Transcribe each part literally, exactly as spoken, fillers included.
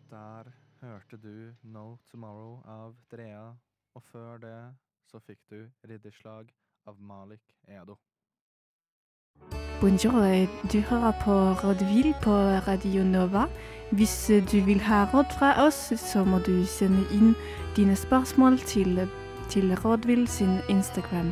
Der hørte du No Tomorrow av Drea, og før det så fikk du Ridderslag av Malik Edo. Bonjour, du hører på Rådvill på Radio Nova. Hvis du vil ha råd fra oss, så må du sende inn dine spørsmål til, til Rådvill sin Instagram.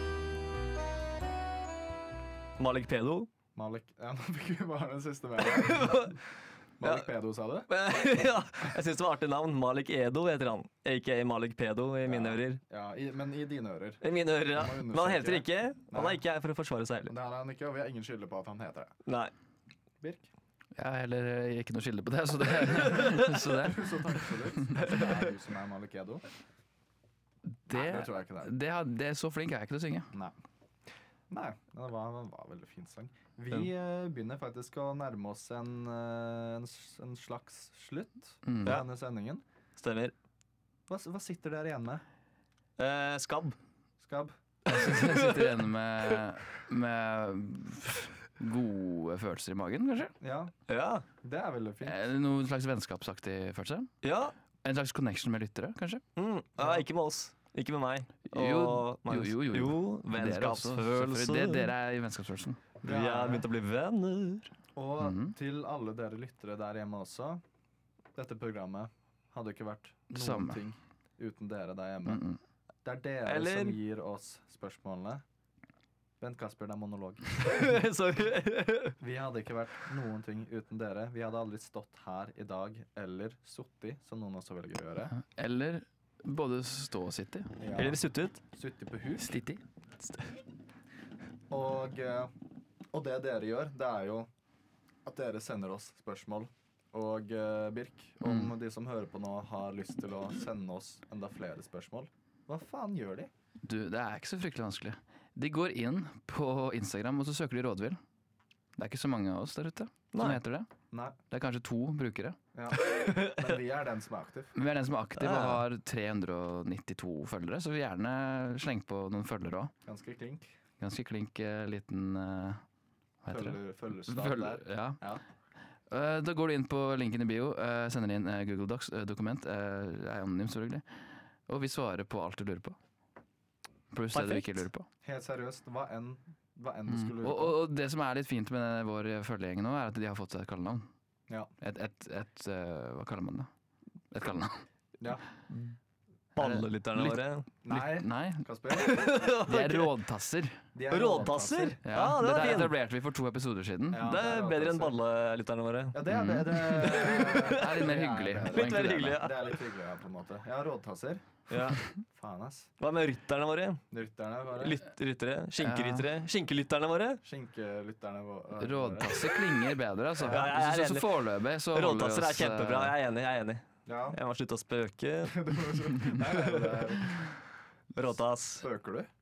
Malik Pedo. Malik, ja, nå fikk vi bare den siste med. Malik Pedo, sa du? Ja, jeg synes det var artig navn. Malik Edo heter han. Ikke Malik Pedo i mine ja. ører. Ja, i, men i dine ører. I mine ører, ja. Men han heter ikke. Han Nei. er ikke her for å forsvare seg heller. Det er han ikke, og vi har ingen skylde på at han heter det. Nei. Birk? Jeg har heller ikke noe skylde på det, så det, så det. Så takk for det. Det er du som er Malik Edo? Det, Nei, det tror jeg ikke det er. Det, har- det er så flink er jeg ikke til å synge. Nei. Nei, det var, det var en veldig fin sang. Vi eh, begynner faktisk å nærme oss en, eh, en, s- en slags slutt på Mm. Ja. denne sendingen. Stemmer. Hva, s- hva sitter dere igjen med? Eh, skabb. Skabb? Jeg sitter igjen med, med gode følelser i magen, kanskje. Ja, Ja. det er veldig fint. Eh, Noen slags vennskapsaktig følelse. Ja. En slags connection med lyttere, kanskje. Mm. Ja, ikke med oss. Ikke med meg. Og Jo, Magnus. jo, jo, jo. Jo, Dere også, vennskapsfølelse. selvfølgelig. Det- Dere er i vennskapsfølelsen. Vi har begynt å bli venner. Og Mhm. til alle dere lyttere der hjemme også, dette programmet hadde ikke vært noen Samme. ting uten dere der hjemme. Mm -mm. Det er dere Eller- som gir oss spørsmålene. Bent Kasper, det er monolog. Sorry. Vi hadde ikke vært noen ting uten dere. Vi hadde aldri stått her i dag, eller suttet, som noen også velger å gjøre. Eller både stå og sitte. Ja. Eller suttet. Suttet på huk. Stitti. Og, eh, og det dere gjør, det er jo at dere sender oss spørsmål. Og eh, Birk, om Mm. de som hører på nå har lyst til å sende oss enda flere spørsmål, hva faen gjør de? Du, det er ikke så fryktelig vanskelig. De går inn på Instagram, og så søker de Rådvill. Det er ikke så mange av oss der ute som Nei. heter det. Nei, Det er kanskje to brukere. ja. Men vi er den som er aktiv. Men vi er den som er aktiv og Ja. har tre hundre og nittito følgere, så vi gjerne sleng på noen følgere òg. Ganske klink. Ganske klink eh, liten eh, Hva heter det? Følger, følgerslag Følger, der. ja. Ja. Eh, da går du inn på linken i bio, eh, sender inn eh, Google Docs-dokument. Uh, er anonym, selvfølgelig. Og vi svarer på alt du lurer på. Pluss det du Perfekt. ikke lurer på. Helt seriøst, hva enn, hva enn du Mm. skulle Og, lure på. og, og det som er litt fint med denne, vår følgegjeng nå, er at de har fått seg et kallenavn. Ja. Et, et, et eh, Hva kaller man det? Et kallenavn. Ja. Ballelytterne Litt- våre. Nei, Litt- Nei. Kasper. De er rådtasser. De er Rådtasser? Ja, Ja, det Dette er fint. etablerte vi for to episoder siden. Ja, Det er bedre enn rådtasser. ballelytterne våre. Ja, det er det. Det, Det er litt mer det hyggelig. bedre. Litt mer hyggelig, ja. Det er litt hyggelig, ja, på en måte. Ja, rådtasser. Ja. Faen, ass. Hva med rytterne våre? Rytterne våre. Lytt, ryttere? Skinkeryttere? Skinkelytterne våre? Skinkelytterne våre. Rådtasser klinger bedre, altså. Ja, jeg er så, så, enig. så foreløpig så holder vi Rådtasser er oss, kjempebra. eh, Jeg er enig. jeg er enig Ja. Jeg må slutte å spøke. Det var så- Nei, nei, det er... Råtass. Spøker du?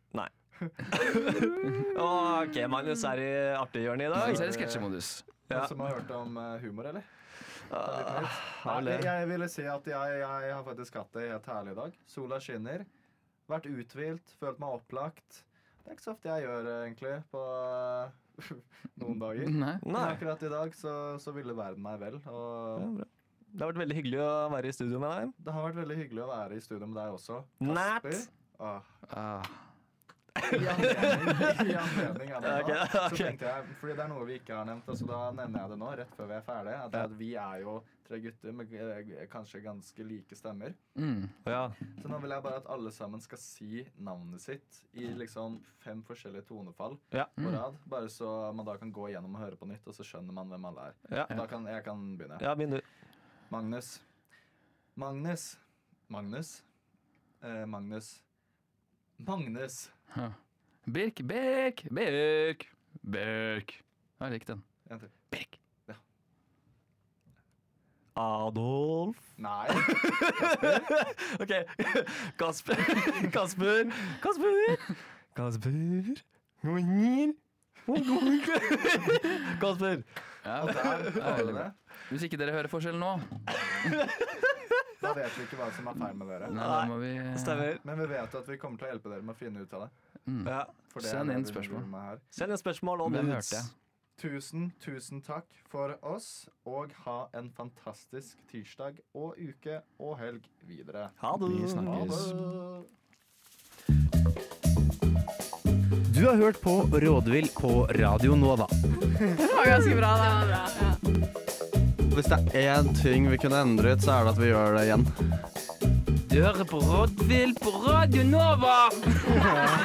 Ok, Magnus er i artighjørnet i Nå dag. er det sketsjemodus. Ja. Noen som har hørt om eh, humor, eller? Ah, Nei, vel det. jeg, jeg ville si at jeg, jeg har faktisk hatt det helt herlig i dag. Sola skinner. Vært uthvilt, følt meg opplagt. Det er ikke så ofte jeg gjør det, egentlig, på eh, noen dager. Nei. Men Nei, akkurat i dag så, så ville verden meg vel. det Og er bra. Det har vært veldig hyggelig å være i studio med deg. det har vært veldig hyggelig å være i studio med deg også. Natt. Åh, Ah, I anledning, i anledning av det Ok, nå, så ok. tenkte jeg, fordi det er noe vi ikke har nevnt, altså da nevner jeg det nå, rett før vi er ferdige, at, Ja. at vi er jo tre gutter med eh, kanskje ganske like stemmer. mm. Ja. Så nå vil jeg bare at alle sammen skal si navnet sitt i liksom fem forskjellige tonefall Ja. på Mm. rad, bare så man da kan gå gjennom og høre på nytt, og så skjønner man hvem alle er. Ja. Da kan, jeg kan begynne. Ja, begynn du. Magnus. Magnus. Magnus. Eh, Magnus. Magnus. Ja. Birk, Birk, Birk, Birk. Jeg likte den. En til. Birk. Adolf. Nei. Ok. Kasper. Kasper. Kasper. Kasper. Kasper. Kasper. Ja, Og der har vi det. hvis ikke dere hører forskjell nå, Da vet vi ikke hva som er feil med dere. nei, da må vi Stemmer. Men vi vet at vi kommer til å hjelpe dere med å finne ut av det. Mm. Ja. For det Send er det inn vi spørsmål. driver med her. Send en spørsmål om Hvem nudes. hørte jeg? tusen, tusen takk for oss, og ha en fantastisk tirsdag og uke og helg videre. Ha det. Vi Ha snakkes. det. Du har hørt på Rådvill på Radio Nova. Det var ganske bra, da. Det var bra. Ja. Hvis det er én ting vi kunne endret, så er det at vi gjør det igjen. Du hører på Rådvill på Radio Nova!